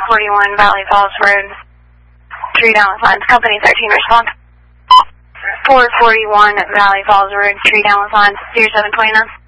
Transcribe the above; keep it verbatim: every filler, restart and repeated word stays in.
forty-one Valley Falls Road, tree down with lines. Company thirteen, response. four forty-one Valley Falls Road, tree down with lines, zero seven two nine.